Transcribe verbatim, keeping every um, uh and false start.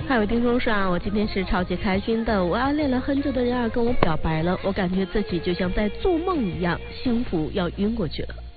还有听众说啊，我今天是超级开心的，我暗恋了很久的人啊跟我表白了，我感觉自己就像在做梦一样，幸福要晕过去了。